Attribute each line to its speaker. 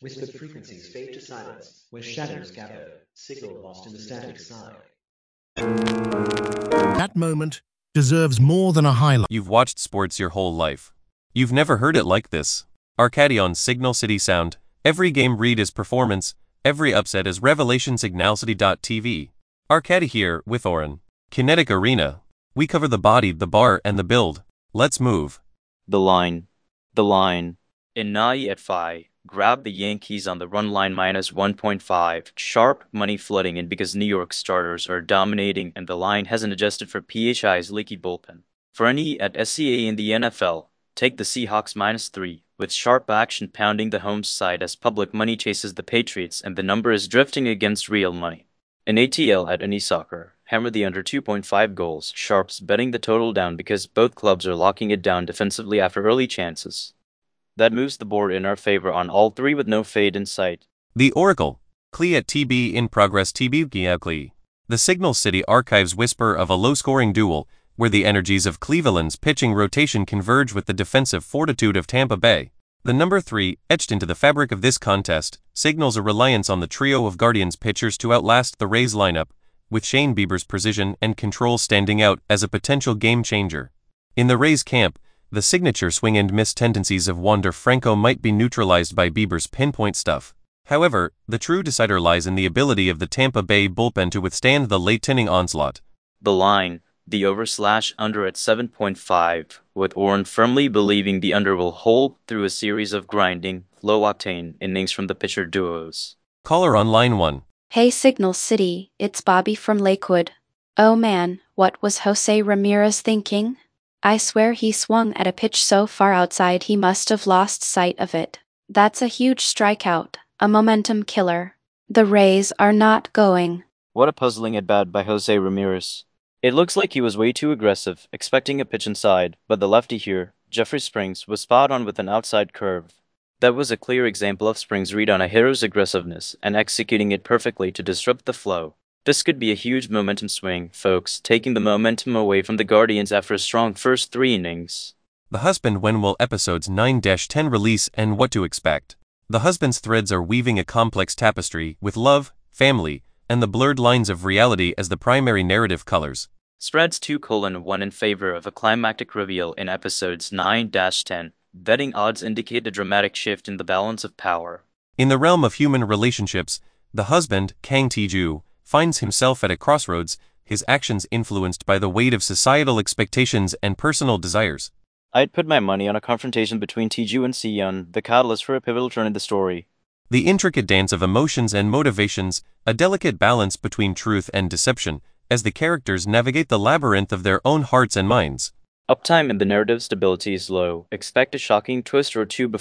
Speaker 1: Whispered frequencies fade to silence, where shadows gather, signal lost in the static sky.
Speaker 2: That moment deserves more than a highlight.
Speaker 3: You've watched sports your whole life. You've never heard it like this. Arcadion's Signal City sound. Every game read is performance, every upset is revelation. Signalcity.tv. Arcadi here, with Oren. Kinetic Arena. We cover the body, the bar, and the build. Let's move.
Speaker 4: The line. Inai at 5. Grab the Yankees on the run line -1.5. Sharp money flooding in because New York starters are dominating and the line hasn't adjusted for PHI's leaky bullpen. For any at SCA in the NFL, take the Seahawks -3, with sharp action pounding the home side as public money chases the Patriots and the number is drifting against real money. In ATL at Any Soccer, hammer the under 2.5 goals, sharps betting the total down because both clubs are locking it down defensively after early chances. That moves the board in our favor on all three with no fade in sight.
Speaker 3: The Oracle. Clee at TB in progress. TB Clee. The Signal City archives whisper of a low-scoring duel, where the energies of Cleveland's pitching rotation converge with the defensive fortitude of Tampa Bay. The number 3, etched into the fabric of this contest, signals a reliance on the trio of Guardians pitchers to outlast the Rays lineup, with Shane Bieber's precision and control standing out as a potential game-changer. In the Rays camp, the signature swing-and-miss tendencies of Wander Franco might be neutralized by Bieber's pinpoint stuff. However, the true decider lies in the ability of the Tampa Bay bullpen to withstand the late-inning onslaught.
Speaker 4: The line. The over/under at 7.5, with Oren firmly believing the under will hold through a series of grinding, low-octane innings from the pitcher duos.
Speaker 3: Caller on line 1.
Speaker 5: Hey Signal City, it's Bobby from Lakewood. Oh man, what was Jose Ramirez thinking? I swear he swung at a pitch so far outside he must have lost sight of it. That's a huge strikeout, a momentum killer. The Rays are not going.
Speaker 4: What a puzzling at-bat by Jose Ramirez. It looks like he was way too aggressive, expecting a pitch inside, but the lefty here, Jeffrey Springs, was spot on with an outside curve. That was a clear example of Springs' read on a hitter's aggressiveness and executing it perfectly to disrupt the flow. This could be a huge momentum swing, folks, taking the momentum away from the Guardians after a strong first 3 innings.
Speaker 3: The Husband When Will Episodes 9-10 release and what to expect. The husband's threads are weaving a complex tapestry with love, family, and the blurred lines of reality as the primary narrative colors.
Speaker 4: Spreads 2:1 in favor of a climactic reveal in episodes 9-10. Betting odds indicate a dramatic shift in the balance of power.
Speaker 3: In the realm of human relationships, the husband, Kang Tae-ju, finds himself at a crossroads, his actions influenced by the weight of societal expectations and personal desires.
Speaker 4: I'd put my money on a confrontation between Tae-ju and Si-yeon, the catalyst for a pivotal turn in the story.
Speaker 3: The intricate dance of emotions and motivations, a delicate balance between truth and deception, as the characters navigate the labyrinth of their own hearts and minds.
Speaker 4: Uptime and the narrative stability is low. Expect a shocking twist or two before